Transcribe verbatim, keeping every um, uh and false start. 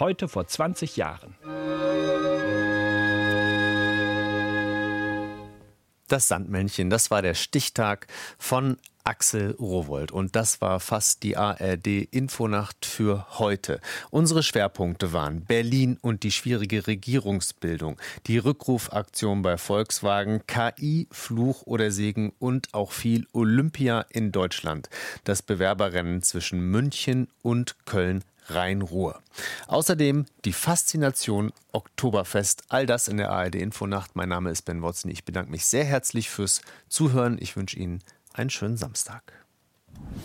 Heute vor zwanzig Jahren. Das Sandmännchen, das war der Stichtag von Axel Rowohlt. Und das war fast die A R D-Infonacht für heute. Unsere Schwerpunkte waren Berlin und die schwierige Regierungsbildung, die Rückrufaktion bei Volkswagen, K I, Fluch oder Segen und auch viel Olympia in Deutschland. Das Bewerberrennen zwischen München und Köln Rhein-Ruhr. Außerdem die Faszination Oktoberfest. All das in der A R D-Infonacht. Mein Name ist Ben Watson. Ich bedanke mich sehr herzlich fürs Zuhören. Ich wünsche Ihnen einen schönen Samstag.